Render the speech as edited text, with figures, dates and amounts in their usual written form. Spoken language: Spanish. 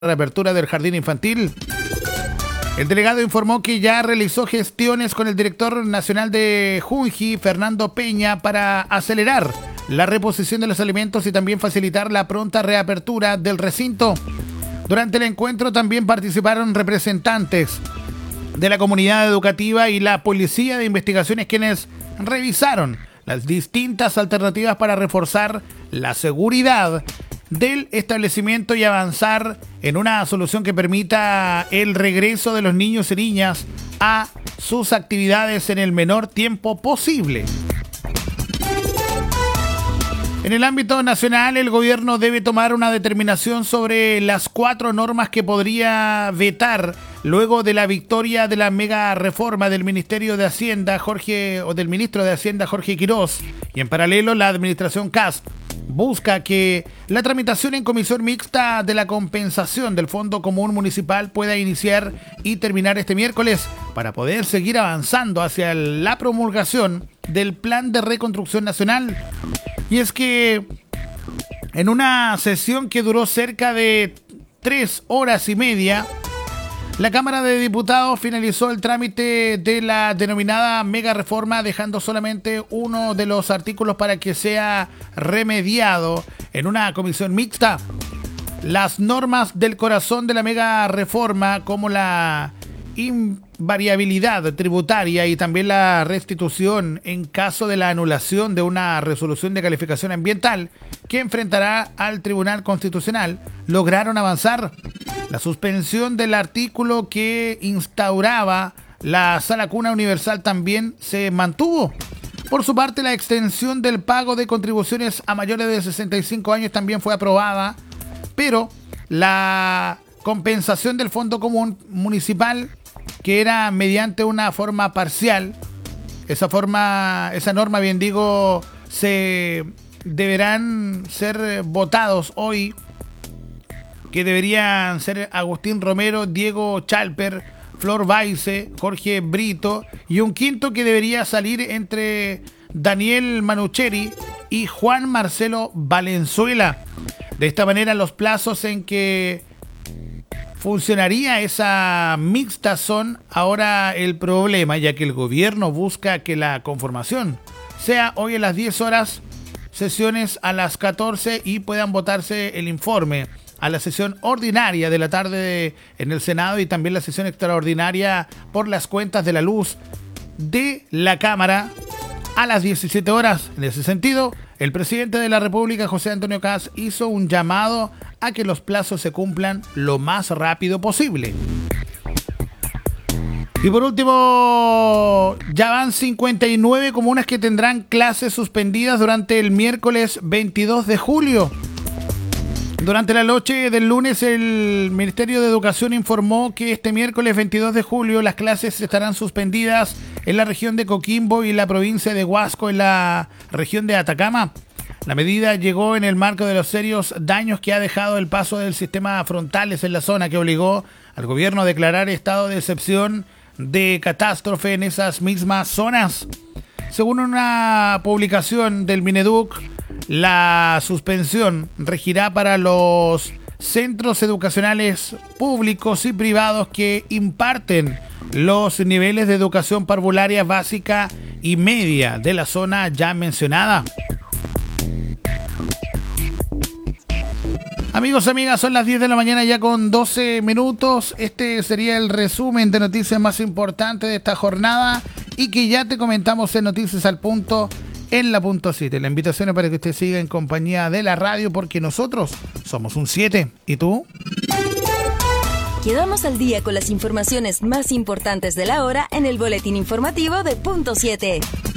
reapertura del jardín infantil. El delegado informó que ya realizó gestiones con el director nacional de Junji, Fernando Peña, para acelerar la reposición de los alimentos y también facilitar la pronta reapertura del recinto. Durante el encuentro también participaron representantes de la comunidad educativa y la Policía de Investigaciones, quienes revisaron las distintas alternativas para reforzar la seguridad del establecimiento y avanzar en una solución que permita el regreso de los niños y niñas a sus actividades en el menor tiempo posible. En el ámbito nacional, el gobierno debe tomar una determinación sobre las 4 normas que podría vetar luego de la victoria de la mega reforma del Ministerio de Hacienda, del ministro de Hacienda, Jorge Quirós, y en paralelo la administración Kast busca que la tramitación en comisión mixta de la compensación del Fondo Común Municipal pueda iniciar y terminar este miércoles para poder seguir avanzando hacia la promulgación del Plan de Reconstrucción Nacional. Y es que en una sesión que duró cerca de 3 horas y media, la Cámara de Diputados finalizó el trámite de la denominada mega reforma, dejando solamente uno de los artículos para que sea remediado en una comisión mixta. Las normas del corazón de la mega reforma, como la invariabilidad tributaria y también la restitución en caso de la anulación de una resolución de calificación ambiental que enfrentará al Tribunal Constitucional, lograron avanzar. La suspensión del artículo que instauraba la Sala Cuna Universal también se mantuvo. Por su parte, la extensión del pago de contribuciones a mayores de 65 años también fue aprobada, pero la compensación del Fondo Común Municipal, que era mediante una forma parcial, esa norma, bien digo, deberán ser votados hoy, que deberían ser Agustín Romero, Diego Chalper, Flor Baice, Jorge Brito, y un quinto que debería salir entre Daniel Manucheri y Juan Marcelo Valenzuela. De esta manera, los plazos en que funcionaría esa mixta son ahora el problema, ya que el gobierno busca que la conformación sea hoy a las 10 horas, sesiones a las 14 y puedan votarse el informe a la sesión ordinaria de la tarde en el Senado y también la sesión extraordinaria por las cuentas de la luz de la Cámara a las 17 horas. En ese sentido, el presidente de la República, José Antonio Kast, hizo un llamado a que los plazos se cumplan lo más rápido posible. Y por último, ya van 59 comunas que tendrán clases suspendidas durante el miércoles 22 de julio. Durante la noche del lunes, el Ministerio de Educación informó que este miércoles 22 de julio las clases estarán suspendidas en la región de Coquimbo y la provincia de Huasco en la región de Atacama. La medida llegó en el marco de los serios daños que ha dejado el paso del sistema frontales en la zona, que obligó al gobierno a declarar estado de excepción de catástrofe en esas mismas zonas. Según una publicación del Mineduc, la suspensión regirá para los centros educacionales públicos y privados que imparten los niveles de educación parvularia básica y media de la zona ya mencionada. Amigos, amigas, son las 10 de la mañana ya con 12 minutos. Este sería el resumen de noticias más importantes de esta jornada y que ya te comentamos en Noticias al Punto en la Punto 7. La invitación es para que usted siga en compañía de la radio porque nosotros somos un 7. ¿Y tú? Quedamos al día con las informaciones más importantes de la hora en el boletín informativo de Punto 7.